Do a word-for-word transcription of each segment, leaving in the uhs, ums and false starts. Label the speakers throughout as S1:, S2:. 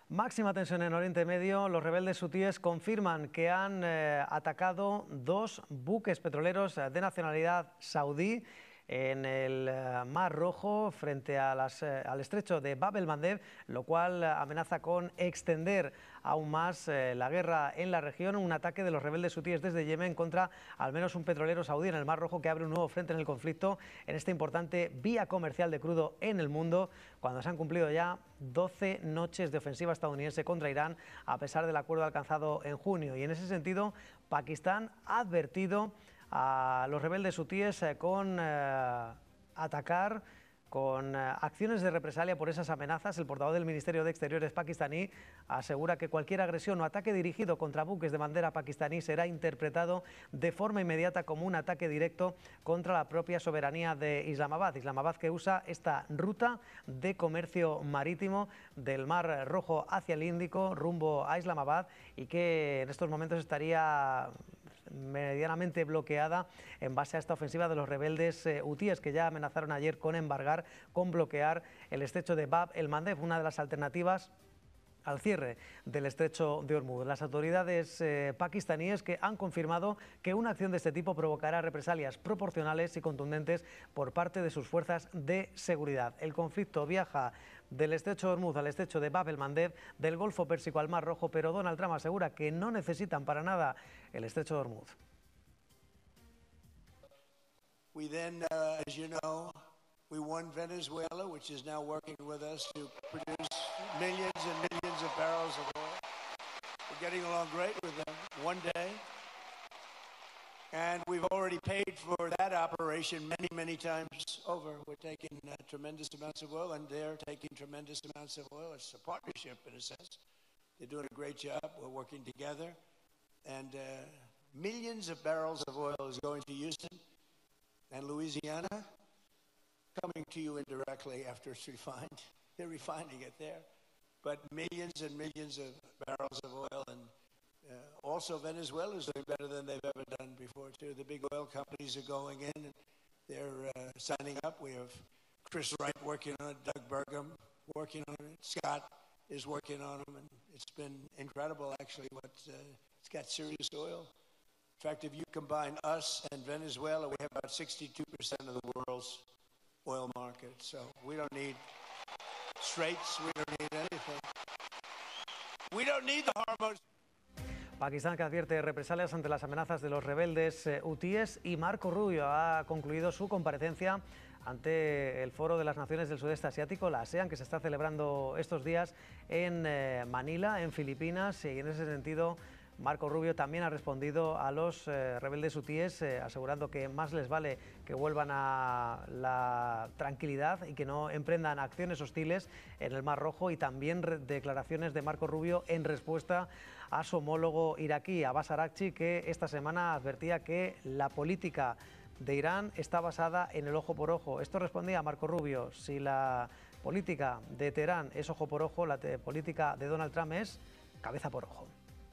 S1: Máxima tensión en Oriente Medio. Los rebeldes hutíes confirman que han eh, atacado dos buques petroleros de nacionalidad saudí en el eh, Mar Rojo frente a las, eh, al estrecho de Bab el-Mandeb, lo cual amenaza con extender aún más eh, la guerra en la región. Un ataque de los rebeldes hutíes desde Yemen contra al menos un petrolero saudí en el Mar Rojo, que abre un nuevo frente en el conflicto en esta importante vía comercial de crudo en el mundo, cuando se han cumplido ya doce noches de ofensiva estadounidense contra Irán, a pesar del acuerdo alcanzado en junio. Y en ese sentido, Pakistán ha advertido a los rebeldes hutíes eh, con eh, atacar, con eh, acciones de represalia por esas amenazas. El portavoz del Ministerio de Exteriores pakistaní asegura que cualquier agresión o ataque dirigido contra buques de bandera pakistaní será interpretado de forma inmediata como un ataque directo contra la propia soberanía de Islamabad. Islamabad, que usa esta ruta de comercio marítimo del Mar Rojo hacia el Índico rumbo a Islamabad, y que en estos momentos estaría medianamente bloqueada en base a esta ofensiva de los rebeldes eh, hutíes, que ya amenazaron ayer con embargar, con bloquear el estrecho de Bab el-Mandeb, una de las alternativas al cierre del estrecho de Hormuz. Las autoridades eh, pakistaníes que han confirmado que una acción de este tipo provocará represalias proporcionales y contundentes por parte de sus fuerzas de seguridad. El conflicto viaja del estrecho de Hormuz al estrecho de Bab el-Mandeb, del Golfo Pérsico al Mar Rojo, pero Donald Trump asegura que no necesitan para nada el estrecho de Hormuz.
S2: We then, uh, as you know, we won Venezuela, which is now working with us to produce millions and millions of barrels of oil. We're getting along great with them one day. And we've already paid for that operation many, many times over. We're taking uh, tremendous amounts of oil, and they're taking tremendous amounts of oil. It's a partnership in a sense. They're doing a great job. We're working together. And uh, millions of barrels of oil is going to Houston and Louisiana, coming to you indirectly after it's refined. They're refining it there. But millions and millions of barrels of oil. And uh, also Venezuela is doing better than they've ever done before, too. The big oil companies are going in, and they're uh, signing up. We have Chris Wright working on it, Doug Burgum working on it, Scott is working on them, and it's been incredible, actually, what uh, it's got serious oil. In fact, if you combine us and Venezuela, we have about sixty-two percent of the world's oil market. So we don't need straits, we don't need anything. We don't need the hormones.
S1: Pakistán, que advierte represalias ante las amenazas de los rebeldes eh, hutíes, y Marco Rubio ha concluido su comparecencia ante el Foro de las Naciones del Sudeste Asiático, la ASEAN, que se está celebrando estos días en eh, Manila, en Filipinas, y en ese sentido Marco Rubio también ha respondido a los eh, rebeldes hutíes, eh, asegurando que más les vale que vuelvan a la tranquilidad y que no emprendan acciones hostiles en el Mar Rojo, y también declaraciones de Marco Rubio en respuesta a su homólogo iraquí, Abbas Araghchi, que esta semana advertía que la política de Irán está basada en el ojo por ojo. Esto respondía a Marco Rubio: si la política de Teherán es ojo por ojo, la política de Donald Trump es cabeza por ojo.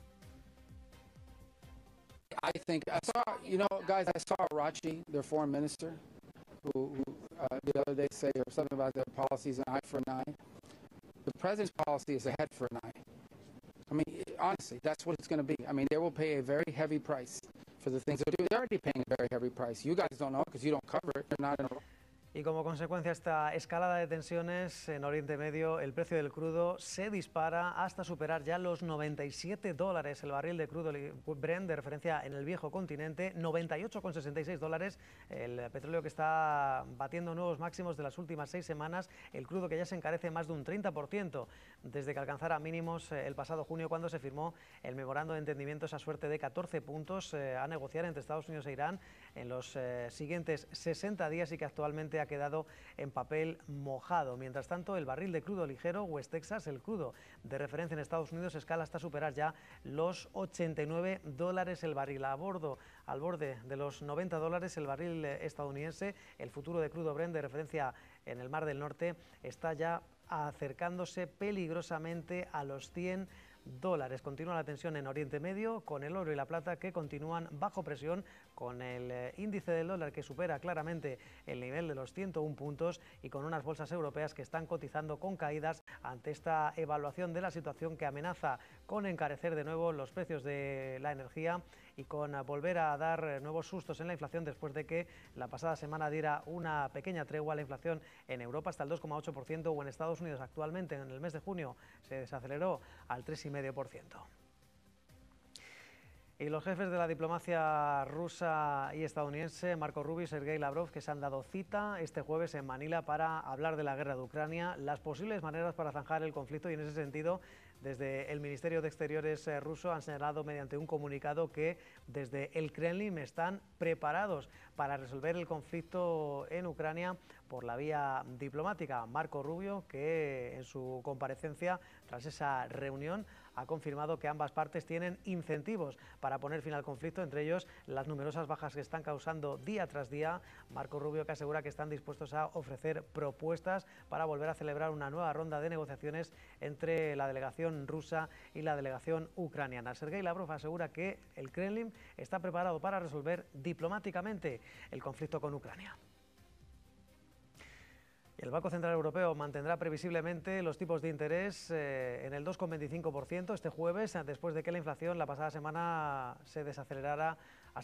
S3: I think I saw, you know, guys, I saw Araghchi, their foreign minister, who, who uh, the other day say or something about their policies an eye for an eye. The president's policy is a head for an eye. I mean, honestly, that's what it's going to be. I mean, they will pay a very heavy price for the things they're doing. They're already paying a very heavy price. You guys don't know because you don't cover it. You're not in a...
S1: Y como consecuencia de esta escalada de tensiones en Oriente Medio, el precio del crudo se dispara hasta superar ya los noventa y siete dólares el barril de crudo Brent de referencia en el viejo continente, noventa y ocho con sesenta y seis dólares, el petróleo que está batiendo nuevos máximos de las últimas seis semanas, el crudo que ya se encarece más de un treinta por ciento desde que alcanzara mínimos el pasado junio, cuando se firmó el memorando de entendimiento, esa suerte de catorce puntos eh, a negociar entre Estados Unidos e Irán en los eh, siguientes sesenta días, y que actualmente ha quedado en papel mojado. Mientras tanto, el barril de crudo ligero West Texas, el crudo de referencia en Estados Unidos, escala hasta superar ya los ochenta y nueve dólares el barril. A bordo, al borde de los noventa dólares el barril estadounidense, el futuro de crudo Brent de referencia en el Mar del Norte está ya acercándose peligrosamente a los cien dólares. Continúa la tensión en Oriente Medio, con el oro y la plata que continúan bajo presión con el eh, índice del dólar que supera claramente el nivel de los ciento un puntos y con unas bolsas europeas que están cotizando con caídas ante esta evaluación de la situación que amenaza con encarecer de nuevo los precios de la energía y con volver a dar nuevos sustos en la inflación después de que la pasada semana diera una pequeña tregua a la inflación en Europa hasta el dos coma ocho por ciento o en Estados Unidos actualmente en el mes de junio se desaceleró al tres coma cinco por ciento. Y los jefes de la diplomacia rusa y estadounidense, Marco Rubio y Sergei Lavrov, que se han dado cita este jueves en Manila para hablar de la guerra de Ucrania, las posibles maneras para zanjar el conflicto, y en ese sentido, desde el Ministerio de Exteriores eh, ruso han señalado mediante un comunicado que desde el Kremlin están preparados para resolver el conflicto en Ucrania por la vía diplomática. Marco Rubio, que en su comparecencia tras esa reunión ha confirmado que ambas partes tienen incentivos para poner fin al conflicto, entre ellos las numerosas bajas que están causando día tras día. Marco Rubio, que asegura que están dispuestos a ofrecer propuestas para volver a celebrar una nueva ronda de negociaciones entre la delegación rusa y la delegación ucraniana. Sergei Lavrov asegura que el Kremlin está preparado para resolver diplomáticamente el conflicto con Ucrania. Y el Banco Central Europeo mantendrá previsiblemente los tipos de interés eh, en el dos coma veinticinco por ciento este jueves, después de que la inflación la pasada semana se desacelerara